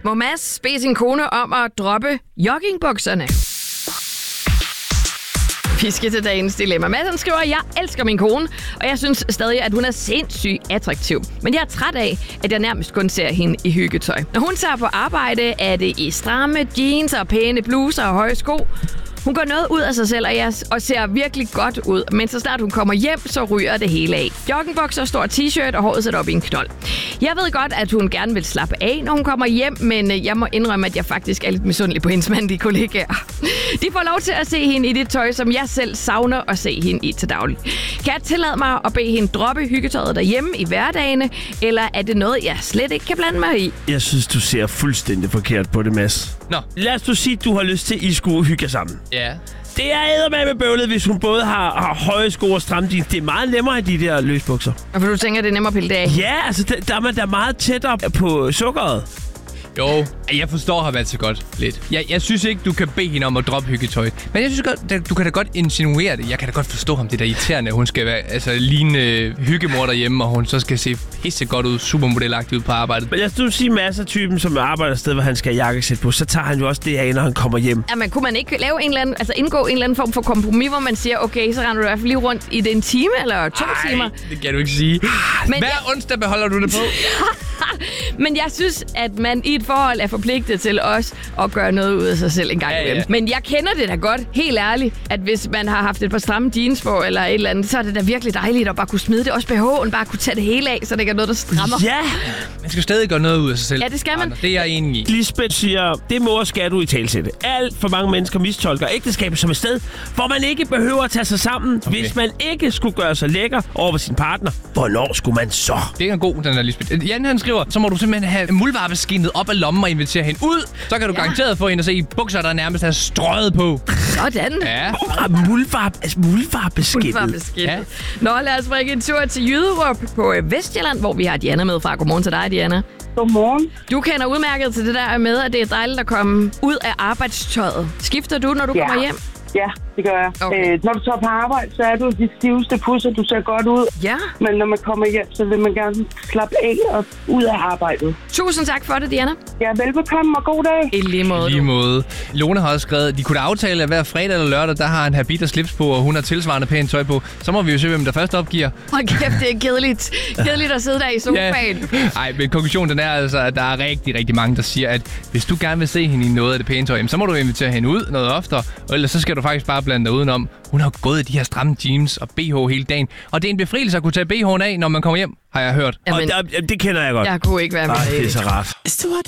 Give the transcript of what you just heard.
Må Mads bede sin kone om at droppe joggingbukserne? Vi skal til dagens dilemma. Madsen skriver, at jeg elsker min kone, og jeg synes stadig, at hun er sindssygt attraktiv. Men jeg er træt af, at jeg nærmest kun ser hende i hyggetøj. Når hun tager på arbejde, er det i stramme jeans og pæne bluser og høje sko. Hun går noget ud af sig selv og ser virkelig godt ud, men så snart hun kommer hjem, så ryger det hele af. Joggingbukser, stor t-shirt og håret sat op i en knold. Jeg ved godt, at hun gerne vil slappe af, når hun kommer hjem, men jeg må indrømme, at jeg faktisk er lidt misundelig på hendes mandlige kollegaer. De får lov til at se hende i det tøj, som jeg selv savner at se hende i til daglig. Kan jeg tillade mig at bede hende droppe hyggetøjet derhjemme i hverdagene, eller er det noget, jeg slet ikke kan blande mig i? Jeg synes, du ser fuldstændig forkert på det, Mads. Nå. Lad os du sige, at du har lyst til, at I skulle hygge jer sammen. Ja. Det er eddermame bøvlet, hvis hun både har høje sko og stramme jeans. Det er meget nemmere i de der løsbukser. Og for du tænker, det er nemmere at pille det af? Ja, altså der er man da meget tættere på sukkeret. Jo, jeg forstår ham altså godt lidt. Jeg synes ikke, du kan bede hende om at droppe hyggetøjet. Men jeg synes godt, du kan da godt insinuere det. Jeg kan da godt forstå ham, det der irriterende. Hun skal være ligne hyggemor derhjemme, og hun så skal se pisse godt ud, supermodelagtigt ud på arbejdet. Men jeg skulle sige, masser af typen, som arbejder et sted, hvor han skal have jakkesæt på, så tager han jo også det af, når han kommer hjem. Jamen, kunne man ikke lave indgå en eller anden form for kompromis, hvor man siger, okay, så render du i hvert fald lige rundt i det en time eller 2 timer? Det kan du ikke sige. Men hver onsdag beholder du det på. Men jeg synes, at man i et forhold er forpligtet til også at gøre noget ud af sig selv en gang imellem. Men jeg kender det da godt, helt ærligt, at hvis man har haft et par stramme jeans på eller et eller andet, så er det da virkelig dejligt at bare kunne smide det. Også BH'en, bare kunne tage det hele af, så det ikke er noget, der strammer. Ja! Man skal stadig gøre noget ud af sig selv. Ja, det skal man. Det er jeg enig i. Lisbeth siger, det må og skal du i talsætte. Alt for mange mennesker mistolker ægteskabet som et sted, hvor man ikke behøver at tage sig sammen, hvis man ikke skulle gøre sig lækker over for sin partner. Hvornår skulle man så? Det er en god, den der Lisbeth. Jan, han skriver, så må du simpelthen have muldvarpeskinnet op af lommen og invitere hende ud. Så kan du garanteret få hende at se i bukser, der nærmest er strøget på. Sådan. Ja. Muldvarpeskinnet. Ja. Nå, lad os bringe en tur til Jyderup på Vestjylland, hvor vi har Diana med fra. Godmorgen til dig, Diana. Godmorgen. Du kender udmærket til det der med, at det er dejligt at komme ud af arbejdstøjet. Skifter du, når du kommer hjem? Ja, det gør jeg. Okay. Når du tager på arbejde, så er du de stiveste pusser, du ser godt ud. Ja. Men når man kommer hjem, så vil man gerne slappe af og ud af arbejdet. Tusind tak for det, Diana. Ja, velbekomme og god dag. I lige måde. I lige måde. Lone har også skrevet, at de kunne aftale, at hver fredag eller lørdag, der har han habit og slips på, og hun har tilsvarende pænt tøj på. Så må vi jo se, hvem der først opgiver. Hold kæft, det er kedeligt. Kedeligt at sidde der i sofaen. Nej, men konklusionen den er altså, at der er rigtig, rigtig mange, der siger, at hvis du gerne vil se hende i noget af det pæne tøj, så må du invitere hende ud noget oftere, og ellers så skal du faktisk bare blande dig udenom. Hun har gået i de her stramme jeans og BH hele dagen, og det er en befrielse at kunne tage BH'en af, når man kommer hjem, har jeg hørt. Jamen, og det kender jeg godt. Jeg kunne ikke være med. Det er så rart.